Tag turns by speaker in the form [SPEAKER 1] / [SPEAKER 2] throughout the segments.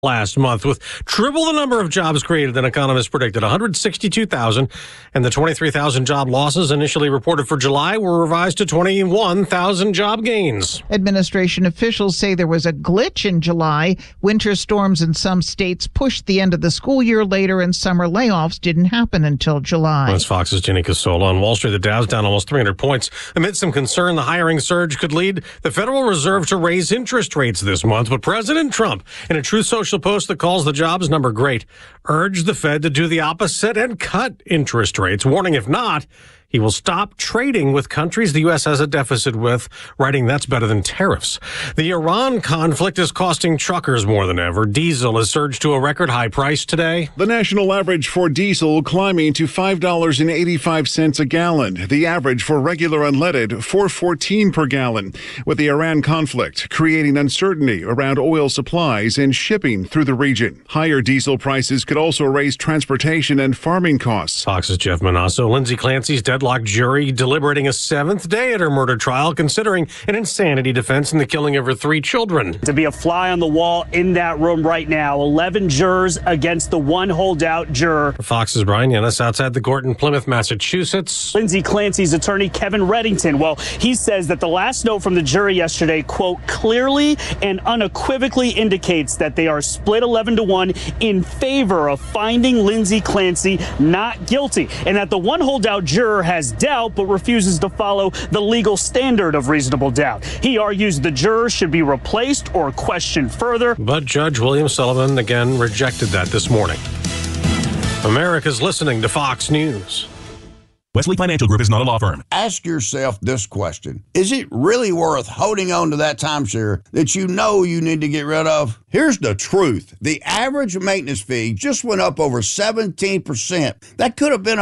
[SPEAKER 1] last month, with triple the number of jobs created than economists predicted, 162,000, and the 23,000 job losses initially reported for July were revised to 21,000 job gains.
[SPEAKER 2] Administration officials say there was a glitch in July. Winter storms in some states pushed the end of the school year later, and summer layoffs didn't happen until July.
[SPEAKER 1] That's Fox's Jenny Casola. On Wall Street, the Dow's down almost 300 points. Amid some concern the hiring surge could lead the Federal Reserve to raise interest rates this month. But President Trump, in a Truth Social post that calls the jobs number great, urged the Fed to do the opposite and cut interest rates, warning if not, he will stop trading with countries the U.S. has a deficit with, writing that's better than tariffs. The Iran conflict is costing truckers more than ever. Diesel has surged to a record high price today.
[SPEAKER 3] The national average for diesel climbing to $5.85 a gallon. The average for regular unleaded, $4.14 per gallon. With the Iran conflict creating uncertainty around oil supplies and shipping through the region. Higher diesel prices could also raise transportation and farming costs.
[SPEAKER 1] Fox's Jeff Manasso. Lindsay Clancy's deadlocked jury deliberating a seventh day at her murder trial, considering an insanity defense in the killing of her 3 children.
[SPEAKER 4] To be a fly on the wall in that room right now, 11 jurors against the one holdout juror.
[SPEAKER 1] Fox's Brian Yanis outside the court in Plymouth, Massachusetts.
[SPEAKER 4] Lindsay Clancy's attorney, Kevin Reddington, well, he says that the last note from the jury yesterday, quote, clearly and unequivocally indicates that they are split 11-1 in favor of finding Lindsay Clancy not guilty, and that the one holdout juror has doubt but refuses to follow the legal standard of reasonable doubt. He argues the jurors should be replaced or questioned further.
[SPEAKER 1] But Judge William Sullivan again rejected that this morning. America's listening to Fox News.
[SPEAKER 5] Wesley Financial Group is not a law firm.
[SPEAKER 6] Ask yourself this question. Is it really worth holding on to that timeshare that you know you need to get rid of? Here's the truth. The average maintenance fee just went up over 17%. That could have been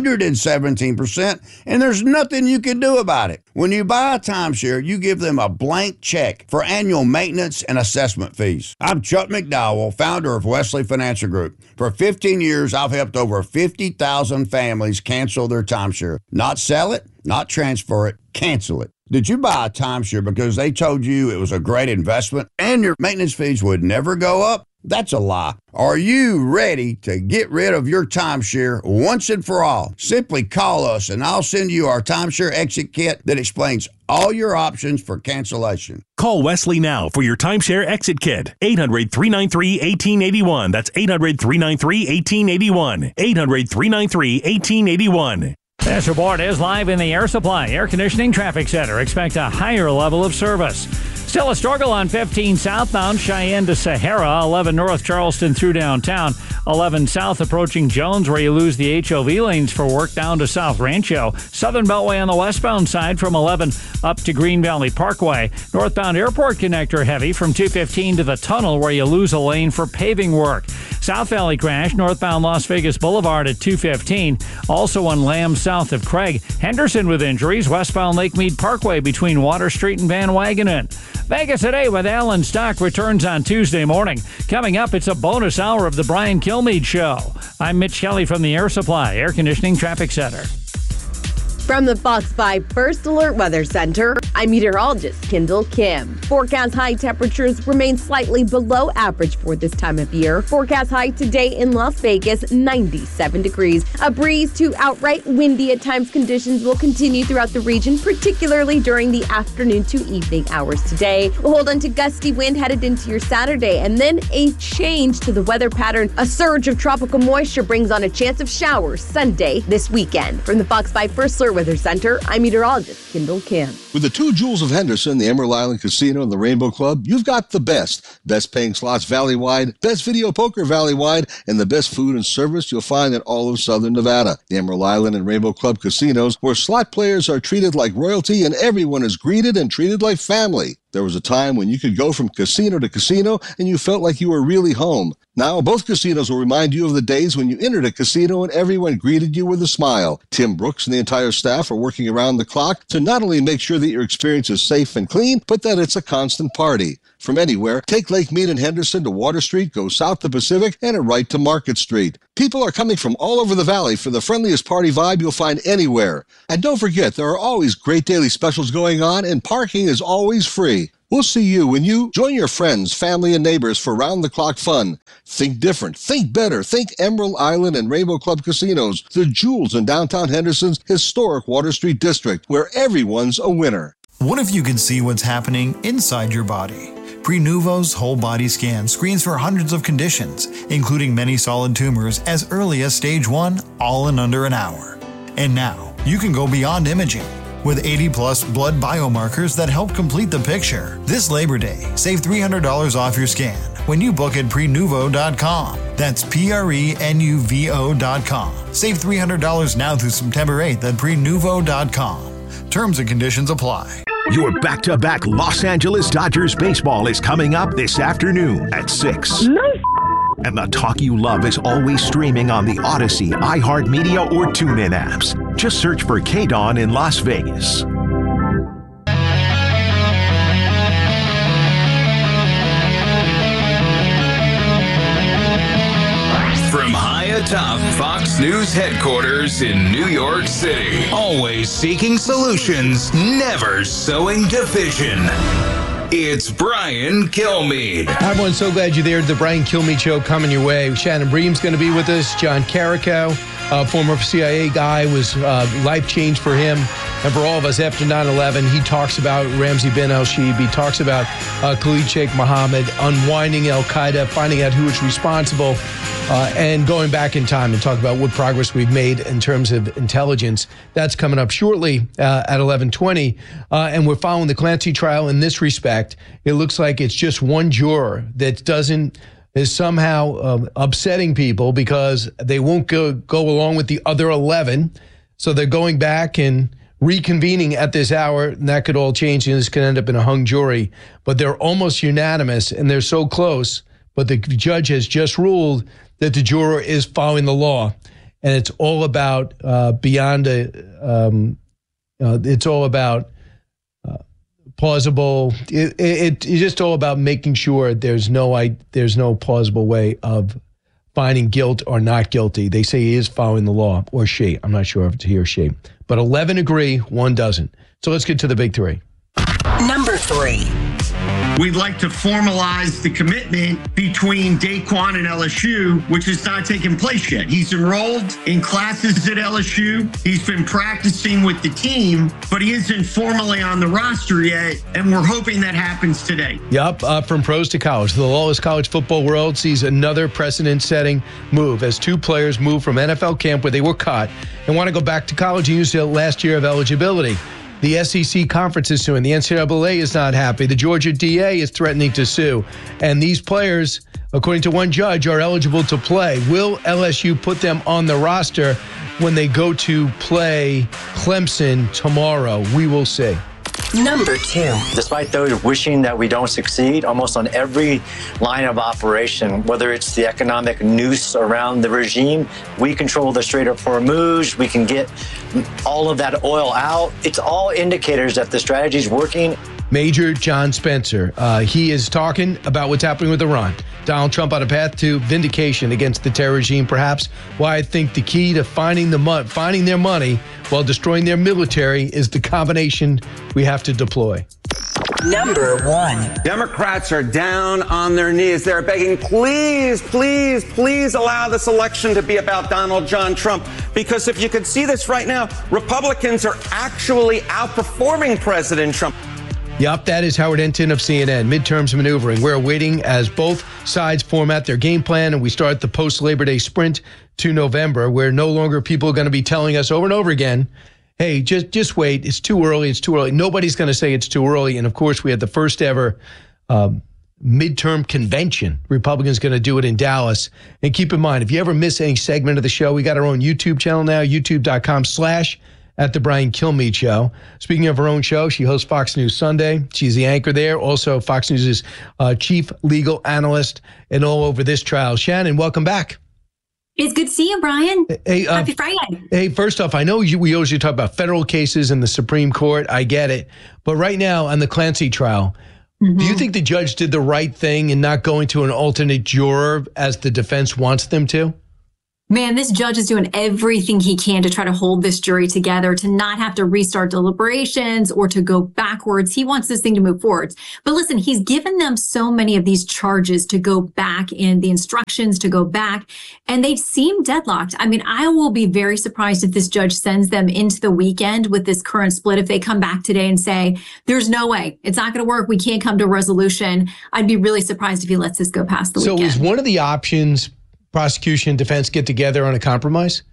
[SPEAKER 6] 117%, and there's nothing you can do about it. When you buy a timeshare, you give them a blank check for annual maintenance and assessment fees. I'm Chuck McDowell, founder of Wesley Financial Group. For 15 years, I've helped over 50,000 families cancel their timeshare. Not sell it, not transfer it, cancel it. Did you buy a timeshare because they told you it was a great investment and your maintenance fees would never go up? That's a lie. Are you ready to get rid of your timeshare once and for all? Simply call us and I'll send you our timeshare exit kit that explains all your options for cancellation.
[SPEAKER 5] Call Wesley now for your timeshare exit kit. 800-393-1881. That's 800-393-1881. 800-393-1881.
[SPEAKER 7] This report is live in the Air Supply Air Conditioning Traffic Center. Expect a higher level of service. Still a struggle on 15 southbound Cheyenne to Sahara, 11 north Charleston through downtown, 11 south approaching Jones where you lose the HOV lanes for work down to South Rancho. Southern Beltway on the westbound side from 11 up to Green Valley Parkway. Northbound Airport Connector heavy from 215 to the tunnel where you lose a lane for paving work. South Valley crash, northbound Las Vegas Boulevard at 215. Also on Lamb south of Craig. Henderson with injuries, westbound Lake Mead Parkway between Water Street and Van Wagenen. Vegas Today with Alan Stock returns on Tuesday morning. Coming up, it's a bonus hour of the Brian Kilmeade Show. I'm Mitch Kelly from the Air Supply Air Conditioning Traffic Center.
[SPEAKER 8] From the Fox 5 First Alert Weather Center, I'm meteorologist Kendall Kim. Forecast high temperatures remain slightly below average for this time of year. Forecast high today in Las Vegas, 97 degrees. A breeze to outright windy at times conditions will continue throughout the region, particularly during the afternoon to evening hours today. We'll hold on to gusty wind headed into your Saturday, and then a change to the weather pattern. A surge of tropical moisture brings on a chance of showers Sunday this weekend. From the Fox 5 First Alert Weather Center, I'm meteorologist Kendall Kim.
[SPEAKER 9] With the 2 Jewels of Henderson, the Emerald Island Casino, and the Rainbow Club, you've got the best. Best paying slots valley-wide, best video poker valley-wide, and the best food and service you'll find in all of Southern Nevada. The Emerald Island and Rainbow Club casinos, where slot players are treated like royalty and everyone is greeted and treated like family. There was a time when you could go from casino to casino and you felt like you were really home. Now, both casinos will remind you of the days when you entered a casino and everyone greeted you with a smile. Tim Brooks and the entire staff are working around the clock to not only make sure that your experience is safe and clean, but that it's a constant party. From anywhere, take Lake Mead and Henderson to Water Street, go south to Pacific, and a right to Market Street. People are coming from all over the valley for the friendliest party vibe you'll find anywhere. And don't forget, there are always great daily specials going on, and parking is always free. We'll see you when you join your friends, family, and neighbors for round-the-clock fun. Think different. Think better. Think Emerald Island and Rainbow Club Casinos, the jewels in downtown Henderson's historic Water Street District, where everyone's a winner.
[SPEAKER 10] What if you could see what's happening inside your body? Prenuvo's whole body scan screens for hundreds of conditions, including many solid tumors as early as stage 1, all in under an hour. And now, you can go beyond imaging. With 80-plus blood biomarkers that help complete the picture. This Labor Day, save $300 off your scan when you book at Prenuvo.com. That's Prenuvo.com. Save $300 now through September 8th at Prenuvo.com. Terms and conditions apply.
[SPEAKER 11] Your back-to-back Los Angeles Dodgers baseball is coming up this afternoon at 6. And the talk you love is always streaming on the Odyssey, iHeartMedia, or TuneIn apps. Just search for KDAWN in Las Vegas.
[SPEAKER 12] From high atop Fox News headquarters in New York City, always seeking solutions, never sowing division. It's Brian Kilmeade.
[SPEAKER 13] Hi, everyone. So glad you're there. The Brian Kilmeade Show coming your way. Shannon Bream's going to be with us. John Carrico, former CIA guy, was life change for him and for all of us after 9/11. He talks about Ramzi bin al-Shibh. He talks about Khalid Sheikh Mohammed, unwinding al-Qaeda, finding out who was responsible, and going back in time and talk about what progress we've made in terms of intelligence. That's coming up shortly at 11:20. And we're following the Clancy trial in this respect. It looks like it's just one juror that is somehow upsetting people because they won't go along with the other 11. So they're going back and reconvening at this hour, and that could all change, and this could end up in a hung jury. But they're almost unanimous, and they're so close. But the judge has just ruled that the juror is following the law, and it's all about it's all about plausible. It's just all about making sure there's no plausible way of finding guilt or not guilty. They say he is following the law, or she. I'm not sure if it's he or she. But 11 agree, 1 doesn't. So let's get to the big 3.
[SPEAKER 14] Number 3. We'd like to formalize the commitment between Daquan and LSU, which has not taken place yet. He's enrolled in classes at LSU. He's been practicing with the team, but he isn't formally on the roster yet, and we're hoping that happens today.
[SPEAKER 13] Yep, from pros to college. The lawless college football world sees another precedent-setting move as 2 players move from NFL camp where they were caught and want to go back to college and use their last year of eligibility. The SEC conference is suing. The NCAA is not happy. The Georgia DA is threatening to sue. And these players, according to one judge, are eligible to play. Will LSU put them on the roster when they go to play Clemson tomorrow? We will see.
[SPEAKER 15] Number 2. Despite those wishing that we don't succeed, almost on every line of operation, whether it's the economic noose around the regime, we control the Strait of Hormuz, we can get all of that oil out. It's all indicators that the strategy is working.
[SPEAKER 13] Major John Spencer. He is talking about what's happening with Iran. Donald Trump on a path to vindication against the terror regime, perhaps. Why I think the key to finding their money while destroying their military is the combination we have to deploy.
[SPEAKER 14] Number 1.
[SPEAKER 16] Democrats are down on their knees. They're begging, please, please, please allow this election to be about Donald John Trump. Because if you could see this right now, Republicans are actually outperforming President Trump.
[SPEAKER 13] Yep, that is Howard Enton of CNN. Midterms maneuvering. We're waiting as both sides format their game plan and we start the post-Labor Day sprint to November, where no longer people are going to be telling us over and over again, hey, just wait. It's too early. It's too early. Nobody's going to say it's too early. And, of course, we had the first ever midterm convention. Republicans going to do it in Dallas. And keep in mind, if you ever miss any segment of the show, we got our own YouTube channel now, youtube.com/@The Brian Kilmeade Show. Speaking of her own show, she hosts Fox News Sunday. She's the anchor there. Also, Fox News' chief legal analyst and all over this trial. Shannon, welcome back.
[SPEAKER 17] It's good to see you, Brian.
[SPEAKER 13] Hey,
[SPEAKER 17] Happy Friday.
[SPEAKER 13] Hey, first off, I know we usually talk about federal cases in the Supreme Court. I get it. But right now on the Clancy trial, do you think the judge did the right thing in not going to an alternate juror as the defense wants them to?
[SPEAKER 17] Man, this judge is doing everything he can to try to hold this jury together, to not have to restart deliberations or to go backwards. He wants this thing to move forwards. But listen, he's given them so many of these charges to go back in, the instructions to go back, and they seem deadlocked. I mean, I will be very surprised if this judge sends them into the weekend with this current split. If they come back today and say, there's no way, it's not going to work, we can't come to a resolution, I'd be really surprised if he lets this go past the weekend.
[SPEAKER 13] So is one of the options prosecution and defense get together on a compromise?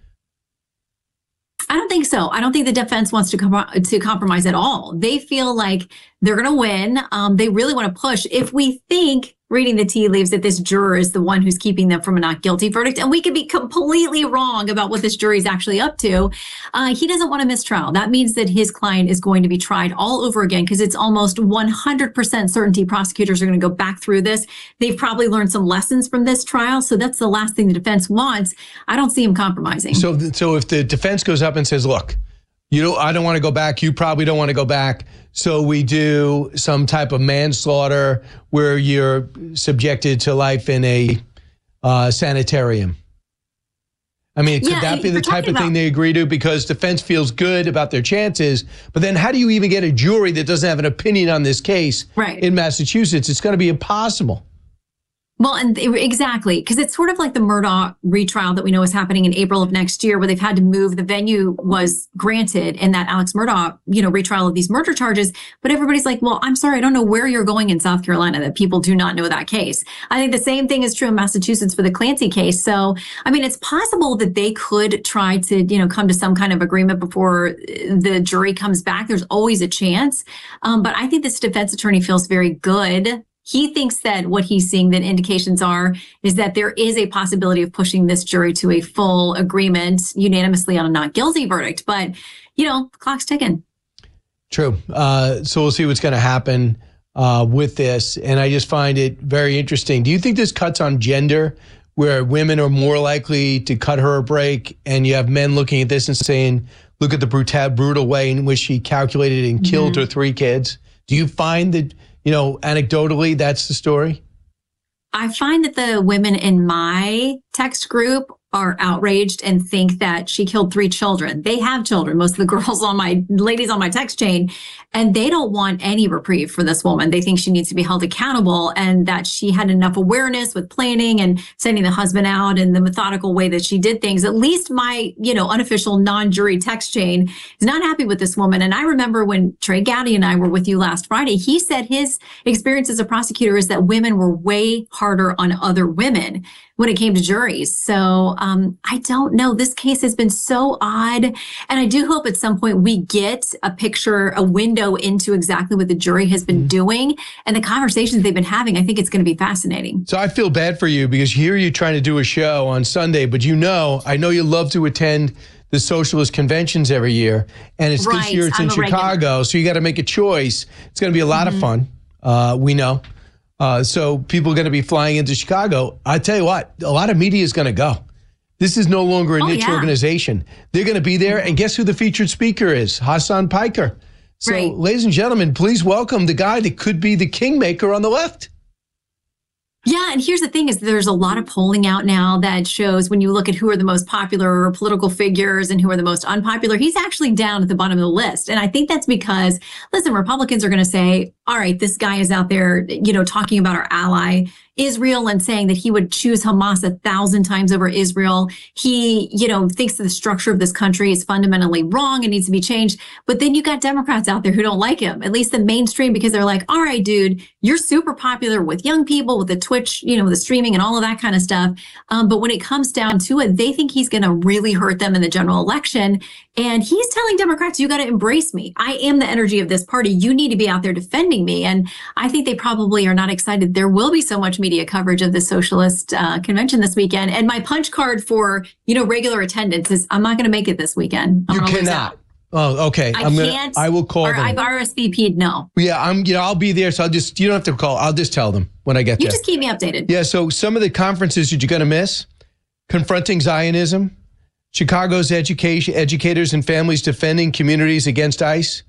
[SPEAKER 17] I don't think so. I don't think the defense wants to compromise at all. They feel like they're going to win. They really want to push. If we think, reading the tea leaves, that this juror is the one who's keeping them from a not guilty verdict, and we could be completely wrong about what this jury is actually up to, he doesn't want a mistrial. That means that his client is going to be tried all over again, because it's almost 100% certainty prosecutors are going to go back through this. They've probably learned some lessons from this trial, so that's the last thing the defense wants. I don't see him compromising.
[SPEAKER 13] So if the defense goes up and says, look, I don't want to go back, you probably don't want to go back, so we do some type of manslaughter where you're subjected to life in a sanitarium. I mean, could that be the type of thing they agree to? Because defense feels good about their chances, but then how do you even get a jury that doesn't have an opinion on this case in Massachusetts? It's going to be impossible.
[SPEAKER 17] Well, and exactly, because it's sort of like the Murdaugh retrial that we know is happening in April of next year, where they've had to move. The venue was granted in that Alex Murdaugh, retrial of these murder charges. But everybody's like, well, I'm sorry, I don't know where you're going in South Carolina, that people do not know that case. I think the same thing is true in Massachusetts for the Clancy case. So, I mean, it's possible that they could try to, come to some kind of agreement before the jury comes back. There's always a chance. But I think this defense attorney feels very good. He thinks that what he's seeing, that indications is that there is a possibility of pushing this jury to a full agreement unanimously on a not guilty verdict. But, the clock's ticking.
[SPEAKER 13] True. So we'll see what's going to happen with this. And I just find it very interesting. Do you think this cuts on gender, where women are more likely to cut her a break, and you have men looking at this and saying, look at the brutal way in which she calculated and killed her 3 kids? Do you find that, anecdotally, that's the story?
[SPEAKER 17] I find that the women in my text group are outraged and think that she killed 3 children. They have children, most of the ladies on my text chain, and they don't want any reprieve for this woman. They think she needs to be held accountable, and that she had enough awareness with planning and sending the husband out and the methodical way that she did things. At least my, unofficial non-jury text chain is not happy with this woman. And I remember when Trey Gowdy and I were with you last Friday, he said his experience as a prosecutor is that women were way harder on other women when it came to juries. So I don't know. This case has been so odd. And I do hope at some point we get a picture, a window into exactly what the jury has been doing and the conversations they've been having. I think it's going to be fascinating.
[SPEAKER 13] So I feel bad for you, because here you're trying to do a show on Sunday, but I know you love to attend the socialist conventions every year. And it's this year it's in Chicago. So you got to make a choice. It's going to be a lot of fun. We know. So people are going to be flying into Chicago. I tell you what, a lot of media is going to go. This is no longer a niche organization. They're going to be there. And guess who the featured speaker is? Hasan Piker. So, ladies and gentlemen, please welcome the guy that could be the kingmaker on the left.
[SPEAKER 17] Yeah, and here's the thing is there's a lot of polling out now that shows when you look at who are the most popular political figures and who are the most unpopular, he's actually down at the bottom of the list. And I think that's because, listen, Republicans are going to say, all right, this guy is out there, talking about our ally Israel and saying that he would choose Hamas 1,000 times over Israel. He, thinks that the structure of this country is fundamentally wrong and needs to be changed. But then you got Democrats out there who don't like him, at least the mainstream, because they're like, all right, dude, you're super popular with young people, with the Twitch, with the streaming and all of that kind of stuff. But when it comes down to it, they think he's going to really hurt them in the general election. And he's telling Democrats, you got to embrace me. I am the energy of this party. You need to be out there defending me. And I think they probably are not excited. There will be so much media coverage of the socialist convention this weekend. And my punch card for, regular attendance is I'm not going to make it this weekend.
[SPEAKER 13] You cannot. Oh, okay. I will call them.
[SPEAKER 17] I've RSVP'd no.
[SPEAKER 13] Yeah, I'll be there. So you don't have to call. I'll just tell them when I get there.
[SPEAKER 17] You just keep me updated.
[SPEAKER 13] Yeah. So some of the conferences that you're going to miss: Confronting Zionism, Chicago's educators and families defending communities against ICE,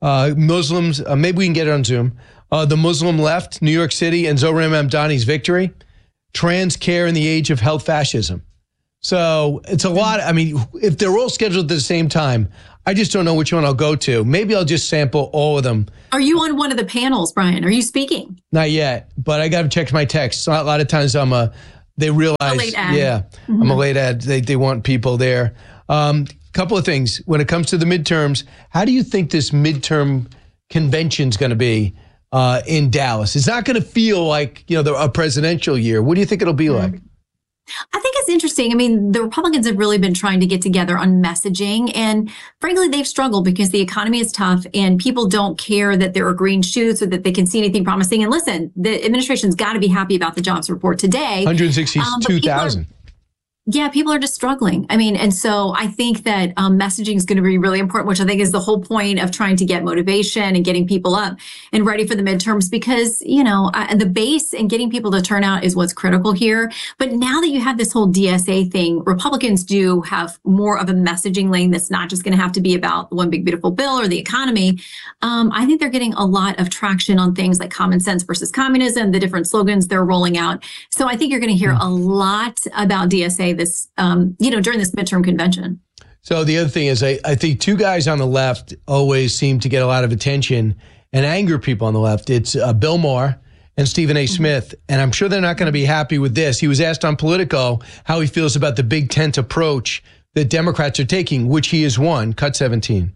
[SPEAKER 13] Muslims. Maybe we can get it on Zoom. The Muslim Left, New York City, and Zohran Mamdani's victory, Trans Care in the Age of Health Fascism. So it's a lot. I mean, if they're all scheduled at the same time, I just don't know which one I'll go to. Maybe I'll just sample all of them.
[SPEAKER 17] Are you on one of the panels, Brian? Are you speaking?
[SPEAKER 13] Not yet, but I got to check my texts. A lot of times they realize, I'm a late ad. They want people there. Couple of things. When it comes to the midterms, how do you think this midterm convention is going to be in Dallas? It's not going to feel like, a presidential year. What do you think it'll be like?
[SPEAKER 17] I think it's interesting. I mean, the Republicans have really been trying to get together on messaging, and frankly, they've struggled because the economy is tough and people don't care that there are green shoots or that they can see anything promising. And listen, the administration's got to be happy about the jobs report today.
[SPEAKER 13] 162,000.
[SPEAKER 17] Yeah, people are just struggling. I mean, and so I think that messaging is going to be really important, which I think is the whole point of trying to get motivation and getting people up and ready for the midterms, because, the base and getting people to turn out is what's critical here. But now that you have this whole DSA thing, Republicans do have more of a messaging lane that's not just going to have to be about the one big beautiful bill or the economy. I think they're getting a lot of traction on things like common sense versus communism, the different slogans they're rolling out. So I think you're going to hear a lot about DSA this, during this midterm convention.
[SPEAKER 13] So the other thing is, I think two guys on the left always seem to get a lot of attention and anger people on the left. It's Bill Maher and Stephen A. Smith. And I'm sure they're not going to be happy with this. He was asked on Politico how he feels about the big tent approach that Democrats are taking, which he has won. Cut 17.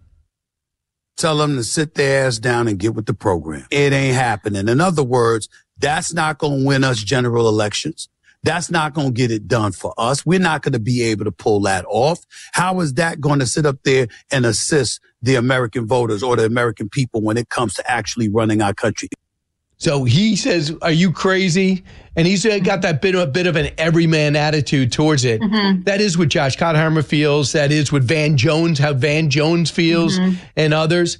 [SPEAKER 18] Tell them to sit their ass down and get with the program. It ain't happening. In other words, that's not going to win us general elections. That's not going to get it done for us. We're not going to be able to pull that off. How is that going to sit up there and assist the American voters or the American people when it comes to actually running our country?
[SPEAKER 13] So he says, are you crazy? And he's got that bit of an everyman attitude towards it. Mm-hmm. That is what Josh Gottheimer feels. That is what how Van Jones feels, and others.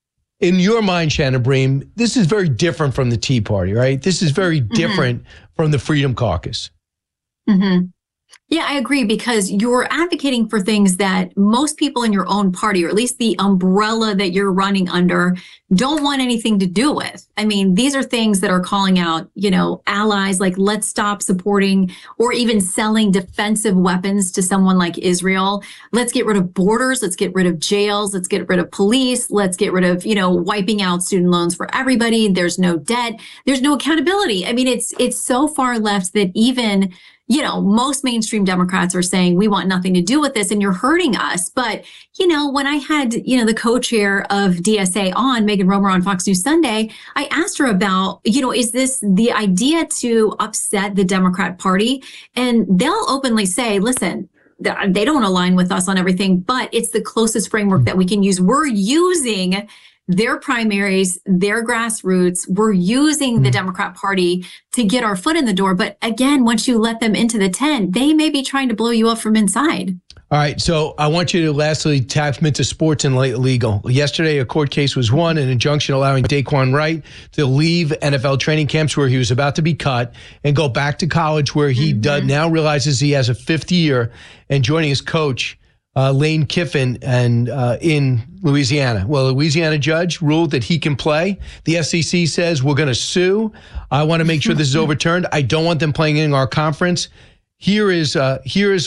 [SPEAKER 13] In your mind, Shannon Bream, this is very different from the Tea Party, right? This is very different from the Freedom Caucus.
[SPEAKER 17] Mm-hmm. Yeah, I agree, because you're advocating for things that most people in your own party, or at least the umbrella that you're running under, don't want anything to do with. I mean, these are things that are calling out, allies, like let's stop supporting or even selling defensive weapons to someone like Israel. Let's get rid of borders. Let's get rid of jails. Let's get rid of police. Let's get rid of, wiping out student loans for everybody. There's no debt. There's no accountability. I mean, it's so far left that even most mainstream Democrats are saying we want nothing to do with this and you're hurting us. But, when I had, the co-chair of DSA on, Megan Romer, on Fox News Sunday, I asked her about, is this the idea to upset the Democrat Party? And they'll openly say, listen, they don't align with us on everything, but it's the closest framework that we can use. We're using their primaries, their grassroots. We're using the Democrat Party to get our foot in the door. But again, once you let them into the tent, they may be trying to blow you up from inside.
[SPEAKER 13] All right. So I want you to lastly tap into sports and legal. Yesterday, a court case was won, an injunction allowing Daquan Wright to leave NFL training camps where he was about to be cut and go back to college, where he now realizes he has a fifth year, and joining his coach, Lane Kiffin, and in Louisiana. Well, a Louisiana judge ruled that he can play. The SEC says, we're going to sue. I want to make sure this is overturned. I don't want them playing in our conference. Here is what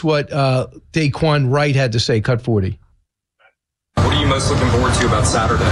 [SPEAKER 13] Daquan Wright had to say. Cut 40.
[SPEAKER 19] What are you most looking forward to about Saturday?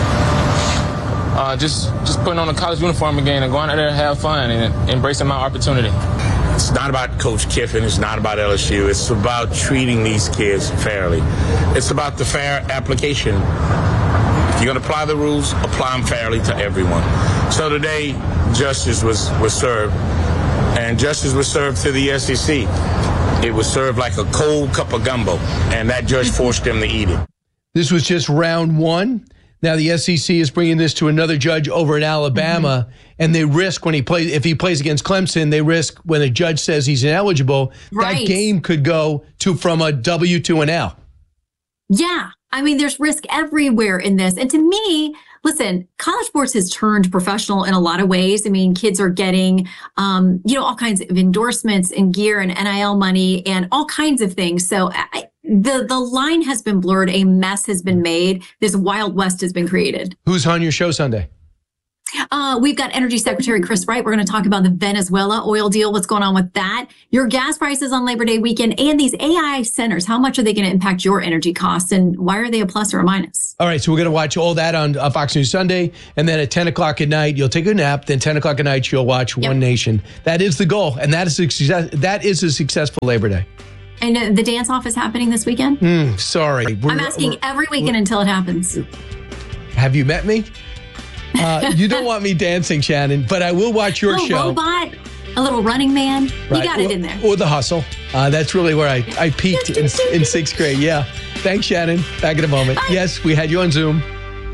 [SPEAKER 20] Just putting on a college uniform again and going out there to have fun and embracing my opportunity.
[SPEAKER 21] It's not about Coach Kiffin. It's not about LSU. It's about treating these kids fairly. It's about the fair application. If you're going to apply the rules, apply them fairly to everyone. So today, justice was served, and justice was served to the SEC. It was served like a cold cup of gumbo, and that judge forced them to eat it.
[SPEAKER 13] This was just round one. Now the SEC is bringing this to another judge over in Alabama, and they risk if he plays against Clemson, they risk when a judge says he's ineligible, that game could go from a W to an L.
[SPEAKER 17] Yeah. I mean, there's risk everywhere in this. And to me, listen, college sports has turned professional in a lot of ways. I mean, kids are getting, all kinds of endorsements and gear and NIL money and all kinds of things. So the line has been blurred. A mess has been made. This Wild West has been created.
[SPEAKER 13] Who's on your show Sunday?
[SPEAKER 17] We've got Energy Secretary Chris Wright. We're going to talk about the Venezuela oil deal, what's going on with that, your gas prices on Labor Day weekend, and these AI centers. How much are they going to impact your energy costs, and why are they a plus or a minus?
[SPEAKER 13] All right, so we're going to watch all that on Fox News Sunday, and then at 10 o'clock at night, you'll take a nap. Then 10 o'clock at night, you'll watch One Nation. That is the goal, and that is a successful Labor Day.
[SPEAKER 17] And the dance-off is happening this weekend?
[SPEAKER 13] Sorry.
[SPEAKER 17] I'm asking every weekend until it happens.
[SPEAKER 13] Have you met me? You don't want me dancing, Shannon, but I will watch your show.
[SPEAKER 17] A robot, a little running man.
[SPEAKER 13] Right.
[SPEAKER 17] You got it in there.
[SPEAKER 13] Or The Hustle. That's really where I peaked in sixth grade. Yeah. Thanks, Shannon. Back in a moment. Bye. Yes, we had you on Zoom.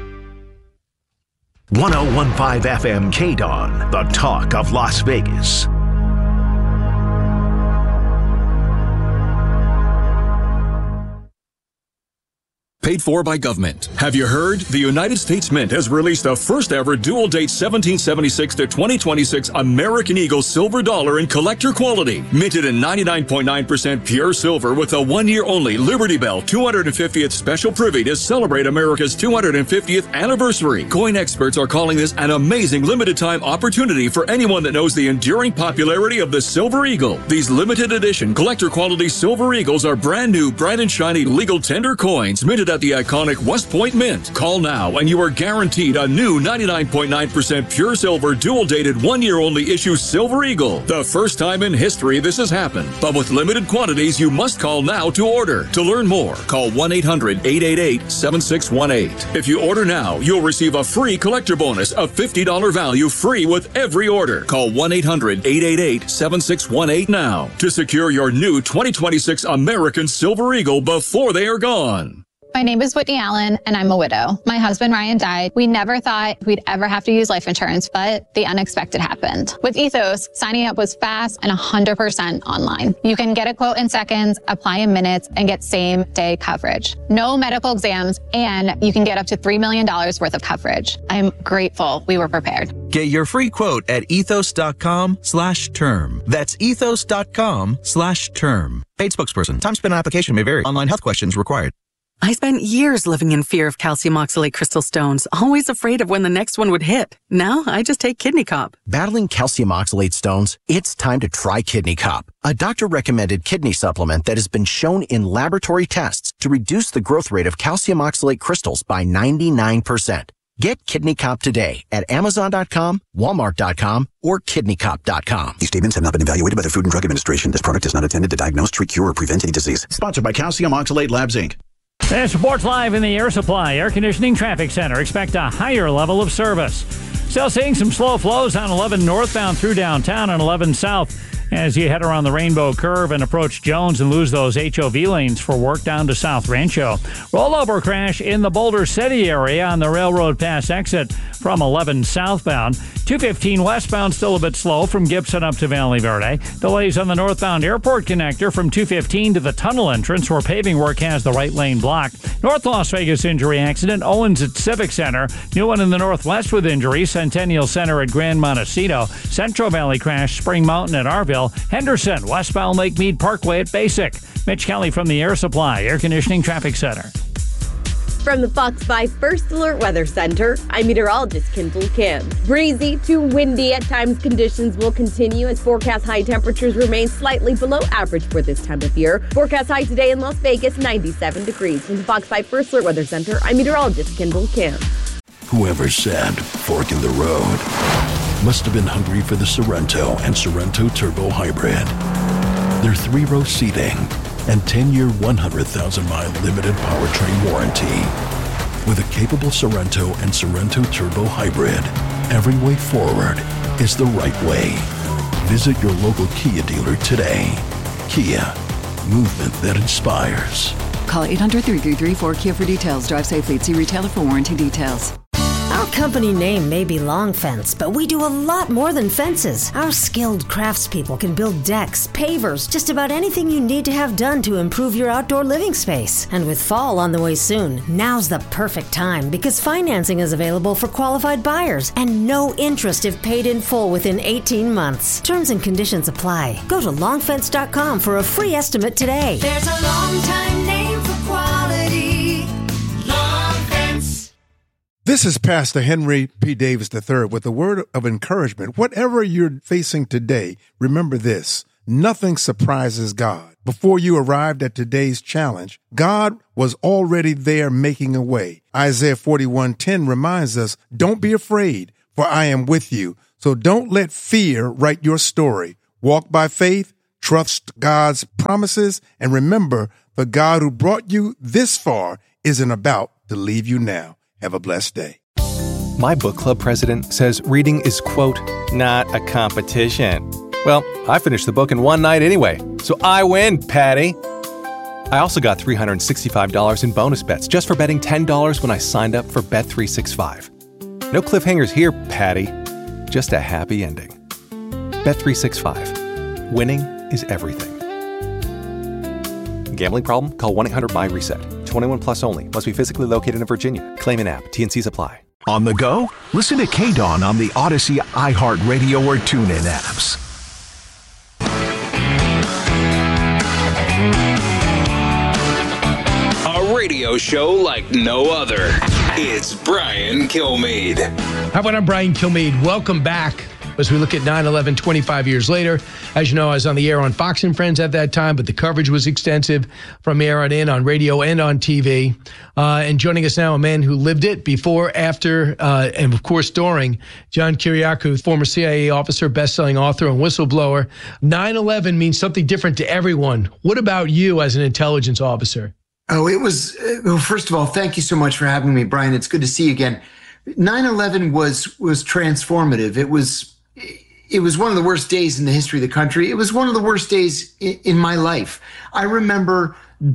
[SPEAKER 11] 101.5 FM KDON, the talk of Las Vegas.
[SPEAKER 2] Paid for by government. Have you heard? The United States Mint has released the first ever dual date 1776 to 2026 American Eagle silver dollar in collector quality. Minted in 99.9% pure silver with a 1 year only Liberty Bell 250th special privy to celebrate America's 250th anniversary. Coin experts are calling this an amazing limited time opportunity for anyone that knows the enduring popularity of the Silver Eagle. These limited edition collector quality Silver Eagles are brand new, bright and shiny legal tender coins minted at the iconic West Point Mint. Call now and you are guaranteed a new 99.9% pure silver dual dated 1 year only issue Silver Eagle. The first time in history this has happened, but with limited quantities you must call now to order. To learn more, call 1-800-888-7618. If you order now, you'll receive a free collector bonus of $50 value free with every order. Call 1-800-888-7618 now to secure your new 2026 American Silver Eagle before they are gone.
[SPEAKER 22] My name is Whitney Allen, and I'm a widow. My husband, Ryan, died. We never thought we'd ever have to use life insurance, but the unexpected happened. With Ethos, signing up was fast and 100% online. You can get a quote in seconds, apply in minutes, and get same-day coverage. No medical exams, and you can get up to $3 million worth of coverage. I'm grateful we were prepared.
[SPEAKER 23] Get your free quote at ethos.com/term. That's ethos.com/term. Paid spokesperson. Time spent on application may vary. Online health questions required.
[SPEAKER 24] I spent years living in fear of calcium oxalate crystal stones, always afraid of when the next one would hit. Now, I just take Kidney Cop.
[SPEAKER 25] Battling calcium oxalate stones? It's time to try Kidney Cop, a doctor-recommended kidney supplement that has been shown in laboratory tests to reduce the growth rate of calcium oxalate crystals by 99%. Get Kidney Cop today at Amazon.com, Walmart.com, or KidneyCop.com.
[SPEAKER 26] These statements have not been evaluated by the Food and Drug Administration. This product is not intended to diagnose, treat, cure, or prevent any disease.
[SPEAKER 27] Sponsored by Calcium Oxalate Labs, Inc.
[SPEAKER 7] This reports live in the Air Supply Air Conditioning Traffic Center. Expect a higher level of service. Still seeing some slow flows on 11 northbound through downtown and 11 south as you head around the Rainbow Curve and approach Jones and lose those HOV lanes for work down to South Rancho. Rollover crash in the Boulder City area on the Railroad Pass exit from 11 southbound. 215 westbound still a bit slow from Gibson up to Valley Verde. Delays on the northbound airport connector from 215 to the tunnel entrance where paving work has the right lane blocked. North Las Vegas injury accident, Owens at Civic Center. New one in the northwest with injury, Centennial Center at Grand Montecito. Central Valley crash, Spring Mountain at Arville. Henderson, westbound Lake Mead Parkway at Basic. Mitch Kelly from the Air Supply Air Conditioning Traffic Center.
[SPEAKER 8] From the Fox 5 First Alert Weather Center, I'm meteorologist Kendall Kim. Breezy to windy at times conditions will continue as forecast high temperatures remain slightly below average for this time of year. Forecast high today in Las Vegas, 97 degrees. From the Fox 5 First Alert Weather Center, I'm meteorologist Kendall Kim.
[SPEAKER 28] Whoever said fork in the road must have been hungry for the Sorrento and Sorrento Turbo Hybrid. Their 3-row seating and 10-year, 100,000-mile limited powertrain warranty. With a capable Sorrento and Sorrento Turbo Hybrid, every way forward is the right way. Visit your local Kia dealer today. Kia, movement that inspires.
[SPEAKER 29] Call 800-333-4KIA for details. Drive safely. See retailer for warranty details.
[SPEAKER 30] Our company name may be Long Fence, but we do a lot more than fences. Our skilled craftspeople can build decks, pavers, just about anything you need to have done to improve your outdoor living space. And with fall on the way soon, now's the perfect time because financing is available for qualified buyers and no interest if paid in full within 18 months. Terms and conditions apply. Go to longfence.com for a free estimate today.
[SPEAKER 31] There's a long time name for quality.
[SPEAKER 1] This is Pastor Henry P. Davis III with a word of encouragement. Whatever you're facing today, remember this: nothing surprises God. Before you arrived at today's challenge, God was already there making a way. Isaiah 41:10 reminds us, don't be afraid, for I am with you. So don't let fear write your story. Walk by faith, trust God's promises, and remember, the God who brought you this far isn't about to leave you now. Have a blessed day.
[SPEAKER 3] My book club president says reading is, quote, not a competition. Well, I finished the book in one night anyway, so I win, Patty. I also got $365 in bonus bets just for betting $10 when I signed up for Bet365. No cliffhangers here, Patty. Just a happy ending. Bet365. Winning is everything. Gambling problem? Call 1-800-MY-RESET. 21 plus only. Must be physically located in Virginia. Claim an app. T&Cs apply.
[SPEAKER 11] On the go? Listen to KDAWN on the Odyssey, iHeartRadio, or TuneIn apps.
[SPEAKER 4] A radio show like no other. It's Brian Kilmeade.
[SPEAKER 13] How about I'm Brian Kilmeade? Welcome back as we look at 9/11 25 years later. As you know, I was on the air on Fox and Friends at that time, but the coverage was extensive from air on in, on radio and on TV. And joining us now, a man who lived it before, after, and of course during, John Kiriakou, former CIA officer, best-selling author, and whistleblower. 9/11 means something different to everyone. What about you as an intelligence officer?
[SPEAKER 5] Oh, it was, well, first of all, thank you so much for having me, Brian. It's good to see you again. 9/11 was transformative. It was one of the worst days in the history of the country. It was one of the worst days in my life. I remember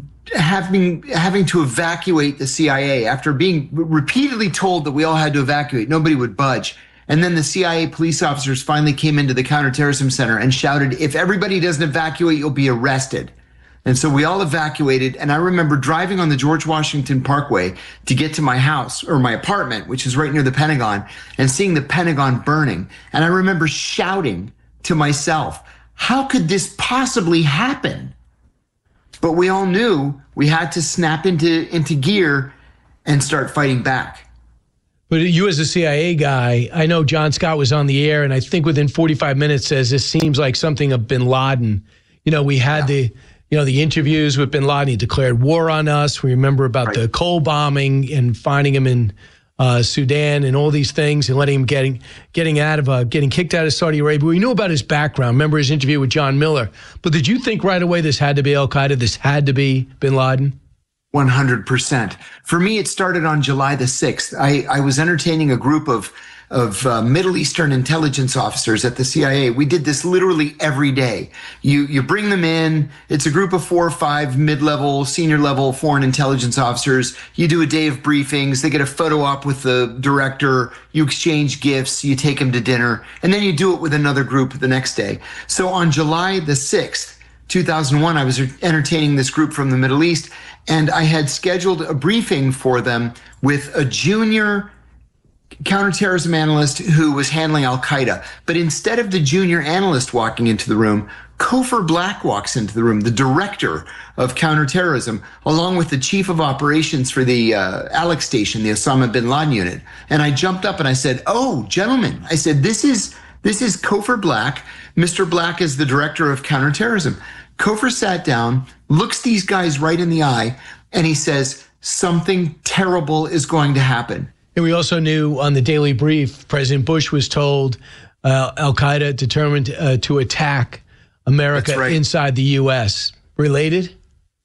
[SPEAKER 5] having to evacuate the CIA after being repeatedly told that we all had to evacuate. Nobody would budge. And then the CIA police officers finally came into the counterterrorism center and shouted, if everybody doesn't evacuate, you'll be arrested. And so we all evacuated. And I remember driving on the George Washington Parkway to get to my house or my apartment, which is right near the Pentagon, and seeing the Pentagon burning. And I remember shouting to myself, how could this possibly happen? But we all knew we had to snap into gear and start fighting back.
[SPEAKER 13] But you as a CIA guy, I know John Scott was on the air, and I think within 45 minutes says this seems like something of bin Laden. You know, we had the interviews with bin Laden. He declared war on us. We remember about the coal bombing and finding him in Sudan and all these things, and letting him getting kicked out of Saudi Arabia. We knew about his background. Remember his interview with John Miller. But did you think right away this had to be al-Qaeda? This had to be bin Laden?
[SPEAKER 5] 100%. For me, it started on July the 6th. I was entertaining a group of Middle Eastern intelligence officers at the CIA. We did this literally every day. You bring them in. It's a group of 4 or 5 mid-level, senior-level foreign intelligence officers. You do a day of briefings. They get a photo op with the director. You exchange gifts. You take them to dinner. And then you do it with another group the next day. So on July the 6th, 2001, I was entertaining this group from the Middle East, and I had scheduled a briefing for them with a junior counterterrorism analyst who was handling al-Qaeda. But instead of the junior analyst walking into the room, Cofer Black walks into the room, the director of counterterrorism, along with the chief of operations for the Alex station, the Osama bin Laden unit. And I jumped up and I said, oh, gentlemen, I said, this is Cofer Black. Mr. Black is the director of counterterrorism. Cofer sat down, looks these guys right in the eye, and he says, something terrible is going to happen.
[SPEAKER 13] And we also knew on the Daily Brief, President Bush was told al-Qaeda determined to attack America inside the U.S. Related?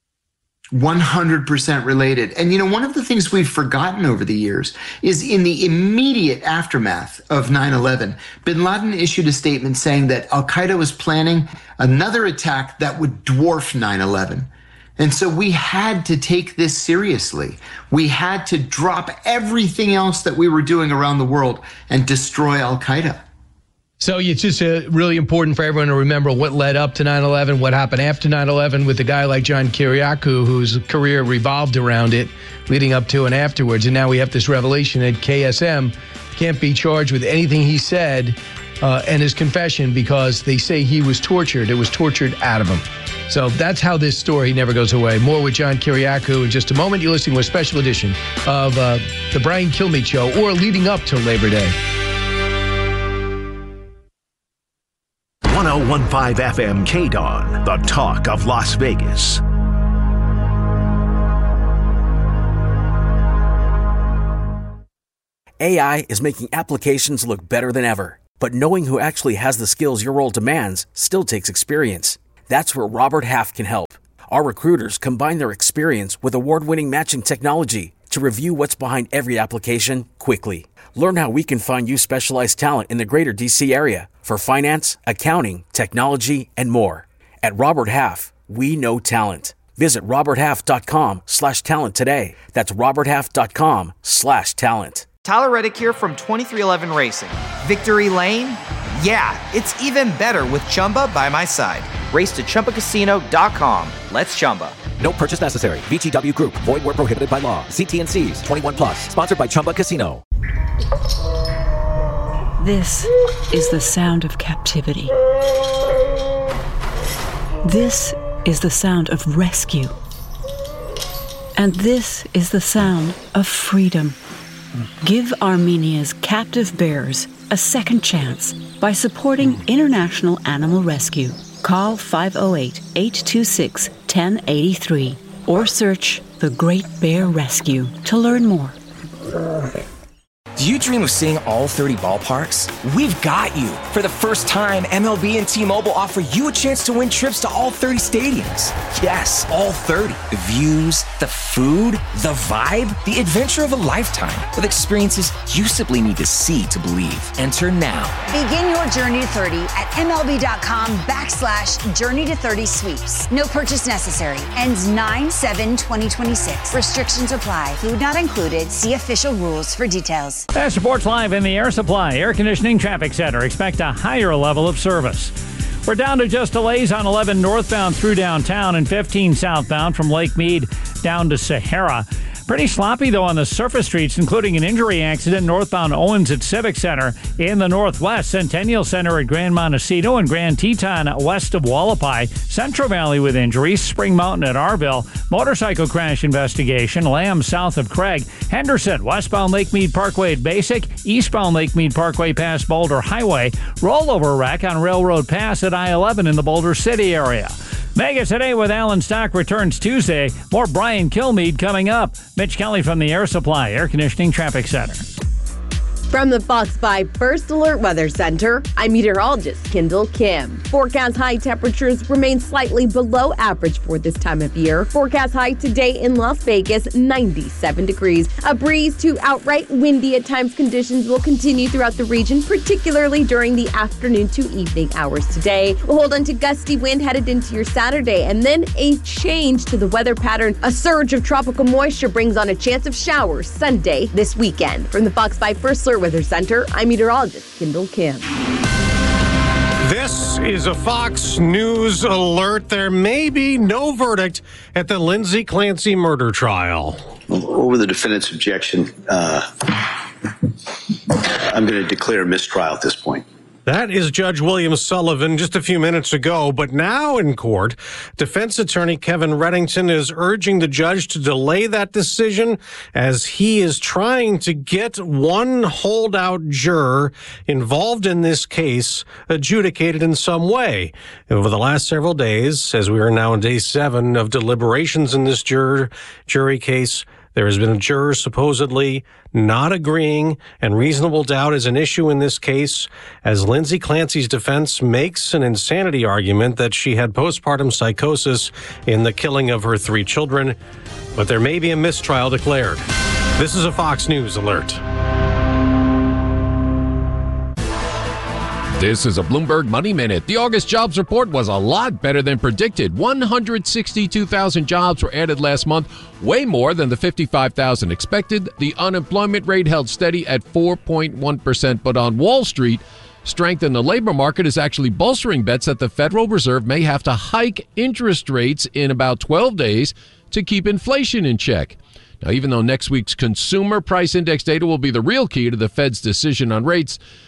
[SPEAKER 5] 100% related. And, you know, one of the things we've forgotten over the years is in the immediate aftermath of 9/11, bin Laden issued a statement saying that al-Qaeda was planning another attack that would dwarf 9/11. And so we had to take this seriously. We had to drop everything else that we were doing around the world and destroy al-Qaeda.
[SPEAKER 13] So it's just really important for everyone to remember what led up to 9/11, what happened after 9/11 with a guy like John Kiriakou, whose career revolved around it, leading up to and afterwards. And now we have this revelation that KSM can't be charged with anything he said and his confession because they say he was tortured. It was tortured out of him. So that's how this story never goes away. More with John Kiriakou in just a moment. You're listening to a special edition of the Brian Kilmeade Show, or leading up to Labor Day.
[SPEAKER 11] 101.5 FM KDON, the talk of Las Vegas.
[SPEAKER 6] AI is making applications look better than ever. But knowing who actually has the skills your role demands still takes experience. That's where Robert Half can help. Our recruiters combine their experience with award-winning matching technology to review what's behind every application quickly. Learn how we can find you specialized talent in the greater DC area for finance, accounting, technology, and more. At Robert Half, we know talent. Visit roberthalf.com/talent today. That's roberthalf.com/talent.
[SPEAKER 9] Tyler Reddick here from 23XI Racing. Victory Lane? Yeah, it's even better with Chumba by my side. Race to ChumbaCasino.com. Let's Chumba.
[SPEAKER 10] No purchase necessary. VGW Group. Void where prohibited by law. See T&Cs. 21+. Sponsored by Chumba Casino.
[SPEAKER 12] This is the sound of captivity. This is the sound of rescue. And this is the sound of freedom. Give Armenia's captive bears a second chance by supporting International Animal Rescue. Call 508-826-1083 or search The Great Bear Rescue to learn more.
[SPEAKER 14] Do you dream of seeing all 30 ballparks? We've got you. For the first time, MLB and T-Mobile offer you a chance to win trips to all 30 stadiums. Yes, all 30. The views, the food, the vibe, the adventure of a lifetime with experiences you simply need to see to believe. Enter now.
[SPEAKER 15] Begin your journey to 30 at MLB.com/Journey to 30 Sweeps. No purchase necessary. Ends 9/7/2026. Restrictions apply. Food not included. See official rules for details.
[SPEAKER 7] That supports live in the Air Supply Air Conditioning Traffic Center. Expect a higher level of service. We're down to just delays on 11 northbound through downtown and 15 southbound from Lake Mead down to Sahara. Pretty sloppy, though, on the surface streets, including an injury accident northbound Owens at Civic Center. In the northwest, Centennial Center at Grand Montecito and Grand Teton west of Wallapai. Central Valley with injuries. Spring Mountain at Arville. Motorcycle crash investigation. Lamb south of Craig. Henderson, westbound Lake Mead Parkway at Basic. Eastbound Lake Mead Parkway past Boulder Highway. Rollover wreck on Railroad Pass at I-11 in the Boulder City area. Vegas Today with Alan Stock returns Tuesday. More Brian Kilmeade coming up. Mitch Kelly from the Air Supply Air Conditioning Traffic Center.
[SPEAKER 8] From the Fox 5 First Alert Weather Center, I'm meteorologist Kendall Kim. Forecast high temperatures remain slightly below average for this time of year. Forecast high today in Las Vegas, 97 degrees. A breeze to outright windy at times conditions will continue throughout the region, particularly during the afternoon to evening hours today. We'll hold on to gusty wind headed into your Saturday, and then a change to the weather pattern. A surge of tropical moisture brings on a chance of showers Sunday this weekend. From the Fox 5 First Alert Weather Center, I'm meteorologist Kendall Kim.
[SPEAKER 15] This is a Fox News alert. There may be no verdict at the Lindsay Clancy murder trial.
[SPEAKER 16] Over the defendant's objection, I'm going to declare a mistrial at this point.
[SPEAKER 15] That is Judge William Sullivan just a few minutes ago, but now in court, defense attorney Kevin Reddington is urging the judge to delay that decision as he is trying to get one holdout juror involved in this case adjudicated in some way. Over the last several days, as we are now in day 7 of deliberations in this jury case, there has been a juror supposedly not agreeing, and reasonable doubt is an issue in this case as Lindsay Clancy's defense makes an insanity argument that she had postpartum psychosis in the killing of her 3 children, but there may be a mistrial declared. This is a Fox News alert.
[SPEAKER 18] This is a Bloomberg Money Minute. The August jobs report was a lot better than predicted. 162,000 jobs were added last month, way more than the 55,000 expected. The unemployment rate held steady at 4.1%, but on Wall Street, strength in the labor market is actually bolstering bets that the Federal Reserve may have to hike interest rates in about 12 days to keep inflation in check. Now, even though next week's consumer price index data will be the real key to the Fed's decision on rates,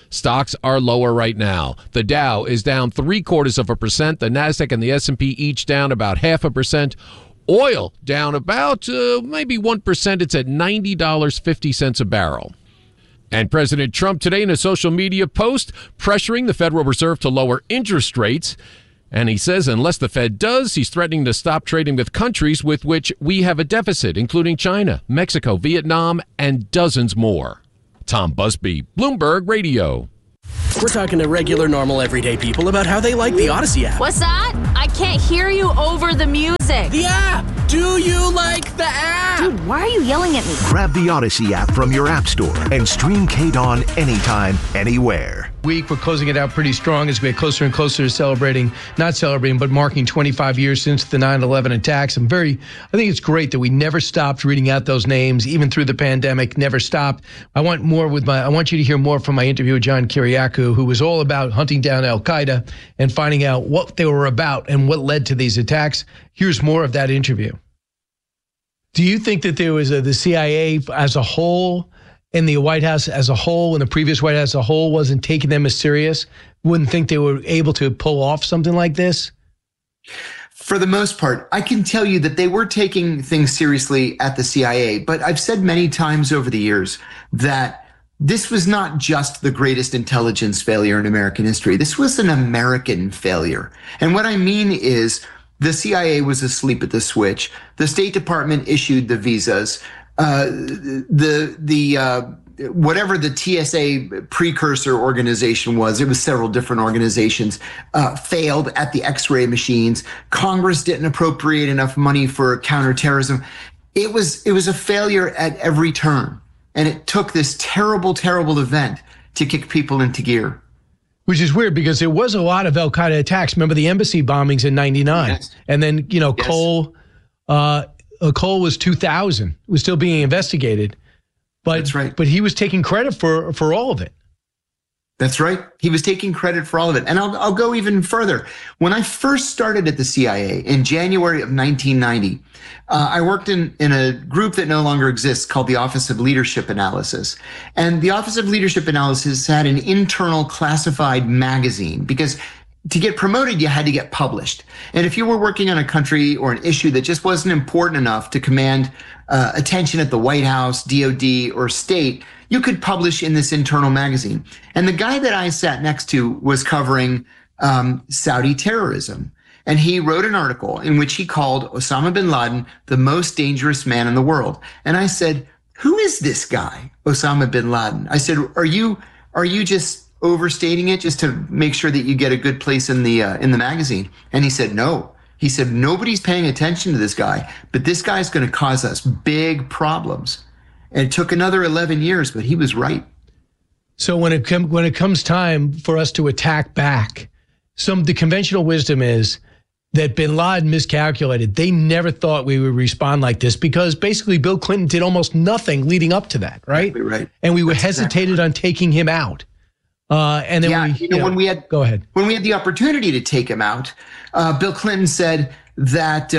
[SPEAKER 18] Stocks are lower right now. The Dow is down 0.75%. The Nasdaq and the S&P each down about 0.5%. Oil down about maybe 1%. It's at $90.50 a barrel. And President Trump today in a social media post pressuring the Federal Reserve to lower interest rates. And he says unless the Fed does, he's threatening to stop trading with countries with which we have a deficit, including China, Mexico, Vietnam, and dozens more. Tom Busby, Bloomberg Radio.
[SPEAKER 2] We're talking to regular, normal, everyday people about how they like the Odyssey app.
[SPEAKER 17] What's that? I can't hear you over the music.
[SPEAKER 2] The app! Do you like the app?
[SPEAKER 17] Dude, why are you yelling at me?
[SPEAKER 11] Grab the Odyssey app from your app store and stream KDAWN anytime, anywhere.
[SPEAKER 13] We're closing it out pretty strong as we get closer and closer to marking 25 years since the 9/11 attacks. I think it's great that we never stopped reading out those names, even through the pandemic, never stopped. I want you to hear more from my interview with John Kiriakou, who was all about hunting down Al-Qaeda and finding out what they were about and what led to these attacks. Here's more of that interview. Do you think that there was the CIA as a whole and the White House as a whole and the previous White House as a whole wasn't taking them as serious? Wouldn't think they were able to pull off something like this?
[SPEAKER 5] For the most part, I can tell you that they were taking things seriously at the CIA, but I've said many times over the years that this was not just the greatest intelligence failure in American history. This was an American failure. And what I mean is the CIA was asleep at the switch. The State Department issued the visas. Whatever the TSA precursor organization was, it was several different organizations, failed at the X-ray machines. Congress didn't appropriate enough money for counterterrorism. It was a failure at every turn. And it took this terrible, terrible event to kick people into gear.
[SPEAKER 13] Which is weird because there was a lot of Al-Qaeda attacks. Remember the embassy bombings in 99? Yes. And then, yes. Cole was 2000, was still being investigated. But, that's right. But he was taking credit for all of it.
[SPEAKER 5] That's right. He was taking credit for all of it. And I'll go even further. When I first started at the CIA in January of 1990, I worked in a group that no longer exists called the Office of Leadership Analysis. And the Office of Leadership Analysis had an internal classified magazine because to get promoted, you had to get published. And if you were working on a country or an issue that just wasn't important enough to command attention at the White House, DOD, or state, you could publish in this internal magazine. And the guy that I sat next to was covering Saudi terrorism. And he wrote an article in which he called Osama bin Laden the most dangerous man in the world. And I said, who is this guy, Osama bin Laden? I said, are you just overstating it just to make sure that you get a good place in the magazine? And he said, no. He said, nobody's paying attention to this guy, but this guy's going to cause us big problems. And it took another 11 years, but he was right.
[SPEAKER 13] So when it comes time for us to attack back, the conventional wisdom is that bin Laden miscalculated. They never thought we would respond like this because basically Bill Clinton did almost nothing leading up to that, right?
[SPEAKER 5] Exactly right.
[SPEAKER 13] And we hesitated on taking him out. And then
[SPEAKER 5] when we had the opportunity to take him out, Bill Clinton said that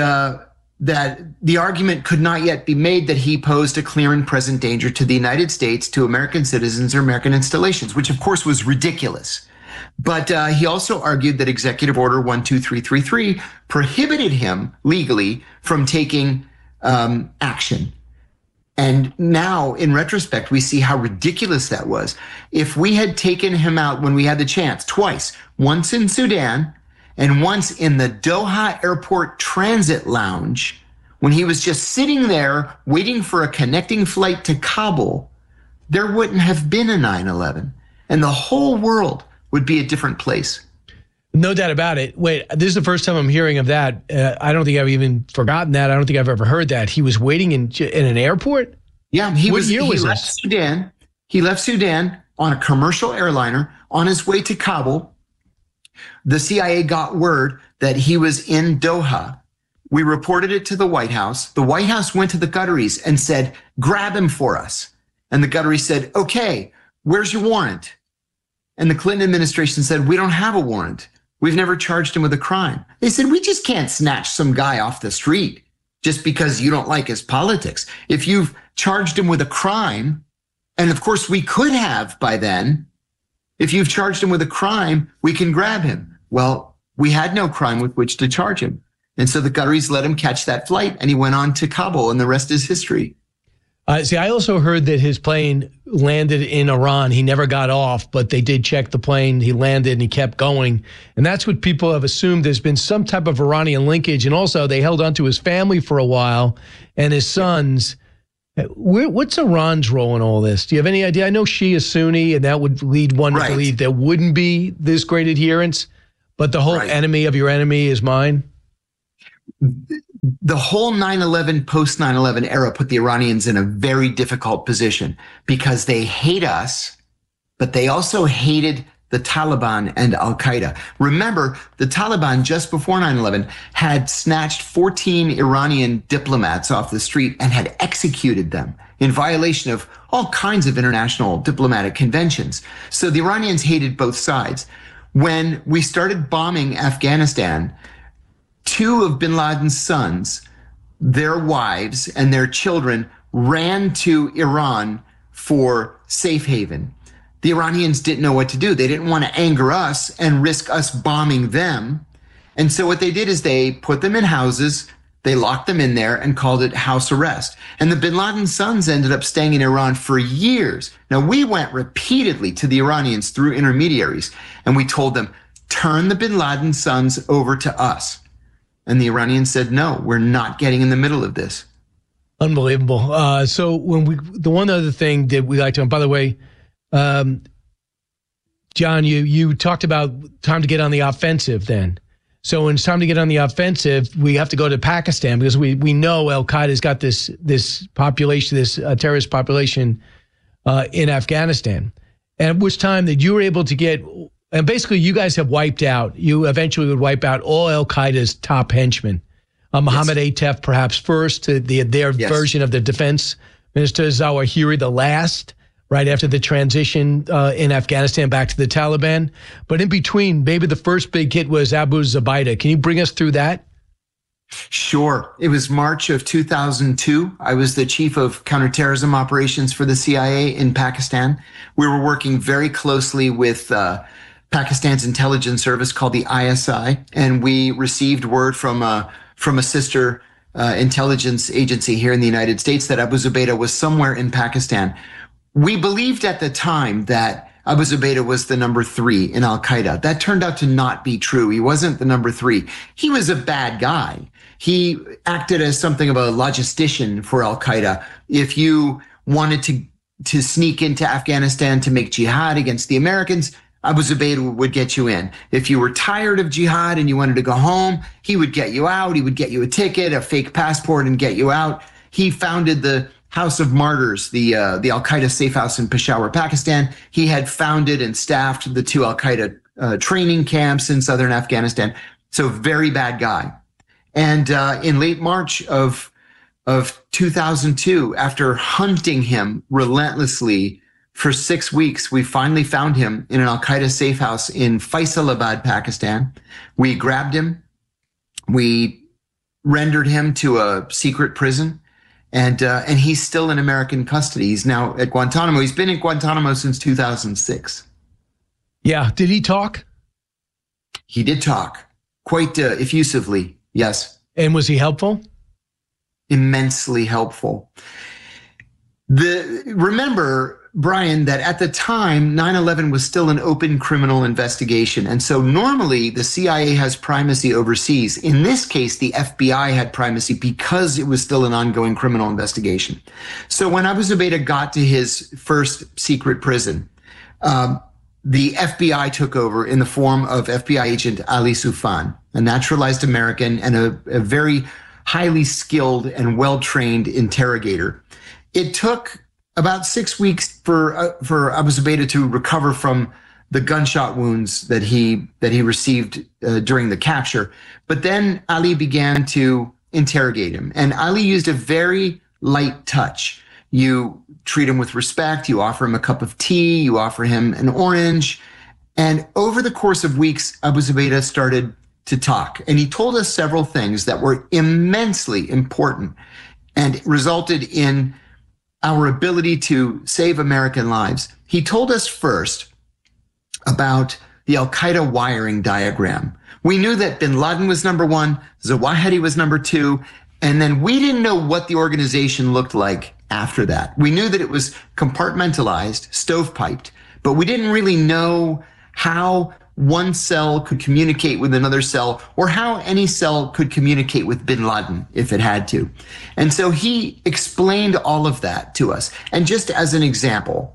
[SPEAKER 5] the argument could not yet be made that he posed a clear and present danger to the United States, to American citizens or American installations, which of course was ridiculous. But he also argued that Executive Order 12333 prohibited him legally from taking action. And now, in retrospect, we see how ridiculous that was. If we had taken him out when we had the chance, twice, once in Sudan and once in the Doha Airport Transit Lounge, when he was just sitting there waiting for a connecting flight to Kabul, there wouldn't have been a 9/11. And the whole world would be a different place.
[SPEAKER 13] No doubt about it. Wait, this is the first time I'm hearing of that. I don't think I've even forgotten that. I don't think I've ever heard that. He was waiting in an airport?
[SPEAKER 5] Yeah, he left Sudan. He left Sudan on a commercial airliner on his way to Kabul. The CIA got word that he was in Doha. We reported it to the White House. The White House went to the Qataris and said, grab him for us. And the Qataris said, okay, where's your warrant? And the Clinton administration said, we don't have a warrant. We've never charged him with a crime. They said, we just can't snatch some guy off the street just because you don't like his politics. If you've charged him with a crime, and of course we could have by then, if you've charged him with a crime, we can grab him. Well, we had no crime with which to charge him. And so the Qataris let him catch that flight, and he went on to Kabul, and the rest is history.
[SPEAKER 13] See, I also heard that his plane landed in Iran. He never got off, but they did check the plane. He landed and he kept going. And that's what people have assumed. There's been some type of Iranian linkage. And also they held on to his family for a while and his sons. What's Iran's role in all this? Do you have any idea? I know Shia is Sunni, and that would lead one to believe there wouldn't be this great adherence. But the whole enemy of your enemy is mine.
[SPEAKER 5] The whole 9/11, post 9/11 era put the Iranians in a very difficult position because they hate us, but they also hated the Taliban and Al-Qaeda. Remember, the Taliban just before 9/11 had snatched 14 Iranian diplomats off the street and had executed them in violation of all kinds of international diplomatic conventions. So the Iranians hated both sides. When we started bombing Afghanistan, 2 of bin Laden's sons, their wives and their children ran to Iran for safe haven. The Iranians didn't know what to do. They didn't want to anger us and risk us bombing them. And so what they did is they put them in houses, they locked them in there and called it house arrest. And the bin Laden sons ended up staying in Iran for years. Now, we went repeatedly to the Iranians through intermediaries, and we told them, turn the bin Laden sons over to us. And the Iranians said, no, we're not getting in the middle of this.
[SPEAKER 13] Unbelievable. So the one other thing that we like to, and by the way, John, you talked about time to get on the offensive then. So when it's time to get on the offensive, we have to go to Pakistan because we know Al-Qaeda's got this population, this terrorist population in Afghanistan. And at which time that you were able to get, and basically you guys have wiped out, you eventually would wipe out all Al-Qaeda's top henchmen. Mohammed Atef perhaps first, their version of the defense minister, Zawahiri the last, right after the transition in Afghanistan back to the Taliban. But in between, maybe the first big hit was Abu Zubaydah. Can you bring us through that?
[SPEAKER 5] Sure. It was March of 2002. I was the chief of counterterrorism operations for the CIA in Pakistan. We were working very closely with Pakistan's intelligence service called the ISI, and we received word from a sister intelligence agency here in the United States that Abu Zubaydah was somewhere in Pakistan. We believed at the time that Abu Zubaydah was the number 3 in Al-Qaeda. That turned out to not be true. He wasn't the number 3. He was a bad guy. He acted as something of a logistician for Al-Qaeda. If you wanted to sneak into Afghanistan to make jihad against the Americans, Abu Zubaydah would get you in. If you were tired of jihad and you wanted to go home, he would get you out. He would get you a ticket, a fake passport, and get you out. He founded the House of Martyrs, the Al-Qaeda safe house in Peshawar, Pakistan. He had founded and staffed the 2 Al-Qaeda training camps in southern Afghanistan. So very bad guy. And in late March of 2002, after hunting him relentlessly for 6 weeks, we finally found him in an Al-Qaeda safe house in Faisalabad, Pakistan. We grabbed him. We rendered him to a secret prison. And he's still in American custody. He's now at Guantanamo. He's been in Guantanamo since 2006.
[SPEAKER 13] Yeah. Did he talk?
[SPEAKER 5] He did talk quite effusively. Yes.
[SPEAKER 13] And was he helpful?
[SPEAKER 5] Immensely helpful. Remember, Brian, that at the time, 9/11 was still an open criminal investigation. And so normally the CIA has primacy overseas. In this case, the FBI had primacy because it was still an ongoing criminal investigation. So when Abu Zubaydah got to his first secret prison, the FBI took over in the form of FBI agent Ali Soufan, a naturalized American and a very highly skilled and well-trained interrogator. It took about 6 weeks for Abu Zubaydah to recover from the gunshot wounds that he received during the capture. But then Ali began to interrogate him, and Ali used a very light touch. You treat him with respect. You offer him a cup of tea. You offer him an orange. And over the course of weeks, Abu Zubaydah started to talk, and he told us several things that were immensely important and resulted in our ability to save American lives. He told us first about the Al-Qaeda wiring diagram. We knew that bin Laden was number one, Zawahiri was number two, and then we didn't know what the organization looked like after that. We knew that it was compartmentalized, stovepiped, but we didn't really know how one cell could communicate with another cell or how any cell could communicate with bin Laden if it had to. And so he explained all of that to us. And just as an example,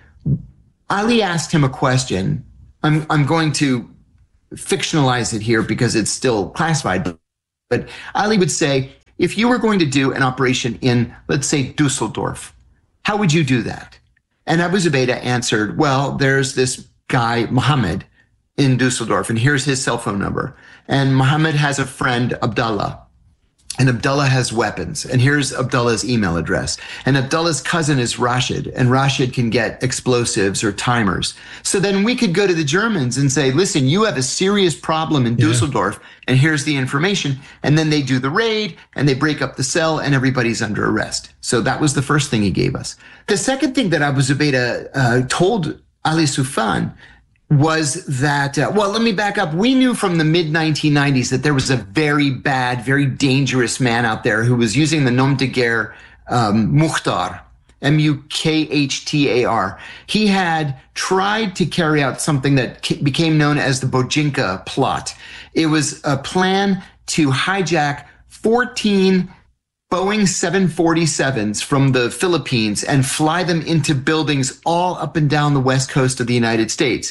[SPEAKER 5] Ali asked him a question. I'm going to fictionalize it here because it's still classified, but Ali would say, if you were going to do an operation in, let's say, Dusseldorf, how would you do that? And Abu Zubaydah answered, well, there's this guy, Muhammad, in Dusseldorf, and here's his cell phone number. And Muhammad has a friend, Abdullah, and Abdullah has weapons. And here's Abdullah's email address. And Abdullah's cousin is Rashid, and Rashid can get explosives or timers. So then we could go to the Germans and say, listen, you have a serious problem in Dusseldorf, and here's the information. And then they do the raid, and they break up the cell, and everybody's under arrest. So that was the first thing he gave us. The second thing that Abu Zubaydah told Ali Soufan was that, well, let me back up. We knew from the mid-1990s that there was a very bad, very dangerous man out there who was using the nom de guerre Mukhtar, M-U-K-H-T-A-R. He had tried to carry out something that became known as the Bojinka plot. It was a plan to hijack 14 Boeing 747s from the Philippines and fly them into buildings all up and down the west coast of the United States.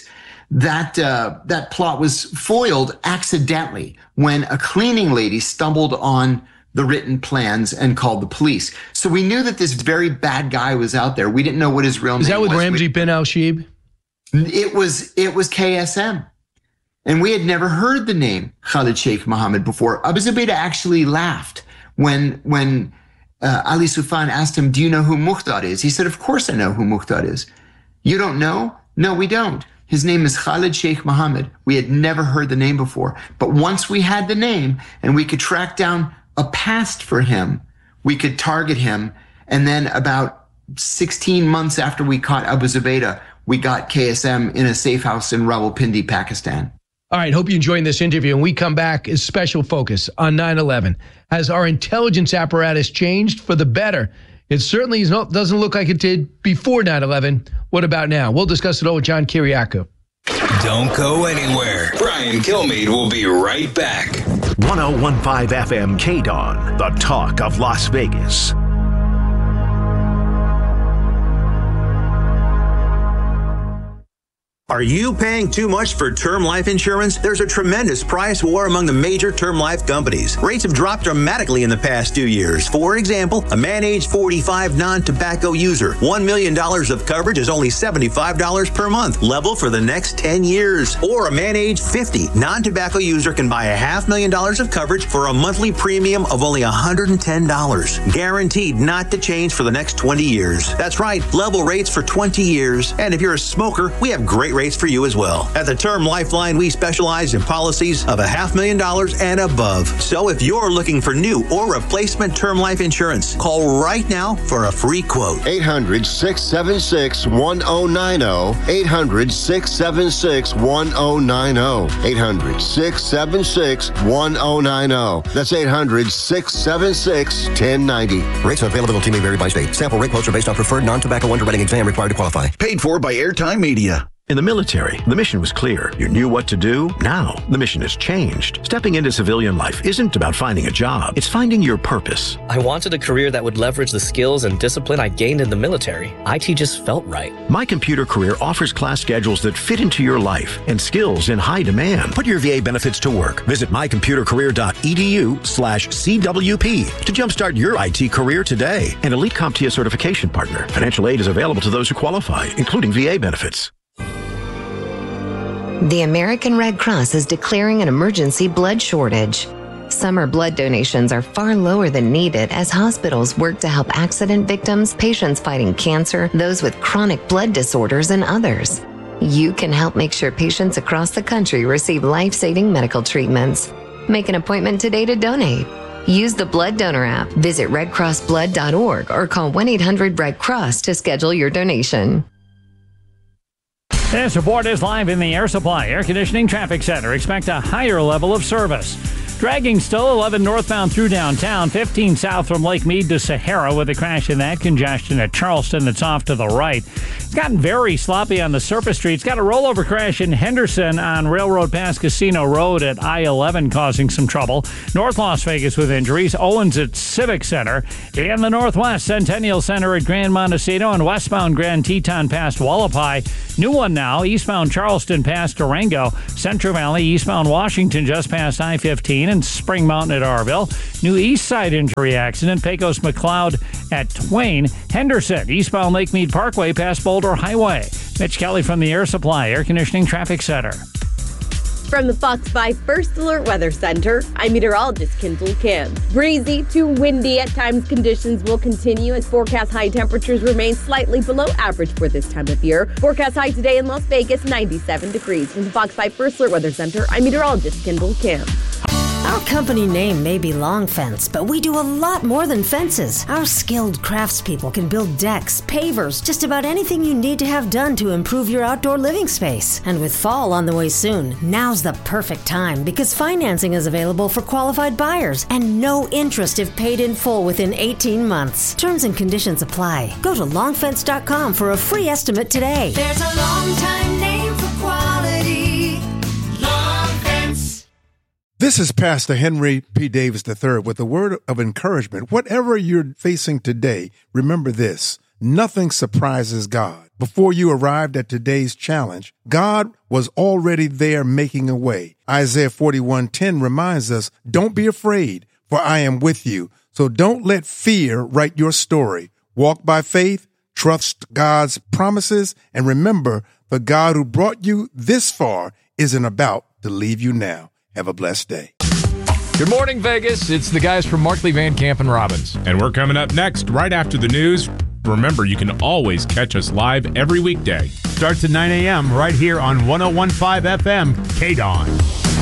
[SPEAKER 5] That plot was foiled accidentally when a cleaning lady stumbled on the written plans and called the police. So we knew that this very bad guy was out there. We didn't know what his real name was.
[SPEAKER 13] Is that with Ramzi bin al-Shibh?
[SPEAKER 5] It was KSM. And we had never heard the name Khalid Sheikh Mohammed before. Abu Zubaydah actually laughed when Ali Soufan asked him, do you know who Mukhtar is? He said, of course I know who Mukhtar is. You don't know? No, we don't. His name is Khalid Sheikh Mohammed. We had never heard the name before. But once we had the name and we could track down a past for him, we could target him. And then about 16 months after we caught Abu Zubaydah, we got KSM in a safe house in Rawalpindi, Pakistan.
[SPEAKER 13] All right, hope you're enjoying this interview. And we come back as special focus on 9/11. Has our intelligence apparatus changed for the better? It certainly doesn't look like it did before 9/11. What about now? We'll discuss it all with John Kiriakou.
[SPEAKER 4] Don't go anywhere. Brian Kilmeade will be right back.
[SPEAKER 11] 1015 FM KDON, the talk of Las Vegas.
[SPEAKER 19] Are you paying too much for term life insurance? There's a tremendous price war among the major term life companies. Rates have dropped dramatically in the past 2 years. For example, a man age 45 non-tobacco user, $1 million of coverage is only $75 per month, level for the next 10 years. Or a man age 50 non-tobacco user can buy $500,000 of coverage for a monthly premium of only $110, guaranteed not to change for the next 20 years. That's right, level rates for 20 years. And if you're a smoker, we have great rates for you as well. At the Term Lifeline, we specialize in policies of $500,000 and above. So if you're looking for new or replacement term life insurance, call right now for a free quote.
[SPEAKER 20] 800-676-1090. 800-676-1090. 800-676-1090. That's 800-676-1090.
[SPEAKER 10] Rates and availability may vary by state. Sample rate quotes are based on preferred non-tobacco underwriting exam required to qualify.
[SPEAKER 11] Paid for by Airtime Media. In the military, the mission was clear. You knew what to do. Now, the mission has changed. Stepping into civilian life isn't about finding a job. It's finding your purpose.
[SPEAKER 2] I wanted a career that would leverage the skills and discipline I gained in the military. IT just felt right.
[SPEAKER 11] My Computer Career offers class schedules that fit into your life and skills in high demand. Put your VA benefits to work. Visit mycomputercareer.edu/CWP to jumpstart your IT career today. An Elite CompTIA certification partner. Financial aid is available to those who qualify, including VA benefits.
[SPEAKER 21] The American Red Cross is declaring an emergency blood shortage. Summer blood donations are far lower than needed as hospitals work to help accident victims, patients fighting cancer, those with chronic blood disorders, and others. You can help make sure patients across the country receive life-saving medical treatments. Make an appointment today to donate. Use the Blood Donor app, visit redcrossblood.org, or call 1-800-RED-CROSS to schedule your donation.
[SPEAKER 7] This report is live in the Air Supply Air Conditioning Traffic Center. Expect a higher level of service. Dragging still 11 northbound through downtown, 15 south from Lake Mead to Sahara with a crash in that congestion at Charleston that's off to the right. It's gotten very sloppy on the surface streets. Got a rollover crash in Henderson on Railroad Pass Casino Road at I-11 causing some trouble. North Las Vegas with injuries. Owens at Civic Center. In the Northwest, Centennial Center at Grand Montecito and westbound Grand Teton past Wallapai. New one now, eastbound Charleston past Durango. Central Valley, eastbound Washington just past I-15 and Spring Mountain at Arville. New east side injury accident, Pecos McLeod at Twain. Henderson, eastbound Lake Mead Parkway past Boulder Highway. Mitch Kelly from the Air Supply Air Conditioning Traffic Center.
[SPEAKER 8] From the Fox 5 First Alert Weather Center, I'm meteorologist Kendall Kim. Breezy to windy at times conditions will continue as forecast high temperatures remain slightly below average for this time of year. Forecast high today in Las Vegas, 97 degrees. From the Fox 5 First Alert Weather Center, I'm meteorologist Kendall Kim.
[SPEAKER 1] Our company name may be Long Fence, but we do a lot more than fences. Our skilled craftspeople can build decks, pavers, just about anything you need to have done to improve your outdoor living space. And with fall on the way soon, now's the perfect time because financing is available for qualified buyers and no interest if paid in full within 18 months. Terms and conditions apply. Go to longfence.com for a free estimate today.
[SPEAKER 22] There's a long time name for quality. Long Fence.
[SPEAKER 23] This is Pastor Henry P. Davis III with a word of encouragement. Whatever you're facing today, remember this: nothing surprises God. Before you arrived at today's challenge, God was already there making a way. Isaiah 41:10 reminds us, don't be afraid, for I am with you. So don't let fear write your story. Walk by faith, trust God's promises, and remember, the God who brought you this far isn't about to leave you now. Have a blessed day.
[SPEAKER 24] Good morning, Vegas. It's the guys from Markley, Van Camp, and Robbins.
[SPEAKER 25] And we're coming up next, right after the news. Remember, you can always catch us live every weekday.
[SPEAKER 26] Starts at 9 a.m. right here on 101.5 FM, KDON.